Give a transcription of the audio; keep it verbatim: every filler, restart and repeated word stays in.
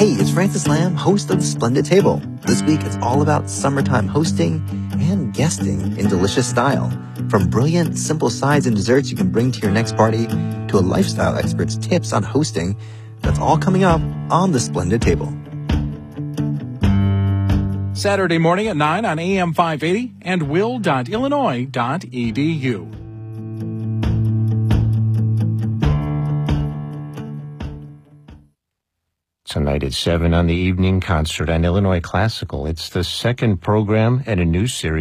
Hey, it's Francis Lamb, host of The Splendid Table. This week, it's all about summertime hosting and guesting in delicious style. From brilliant, simple sides and desserts you can bring to your next party to a lifestyle expert's tips on hosting. That's all coming up on The Splendid Table. Saturday morning at nine on A M five eighty and will dot illinois dot e d u. Tonight at seven on the evening concert on Illinois Classical. It's the second program in a new series.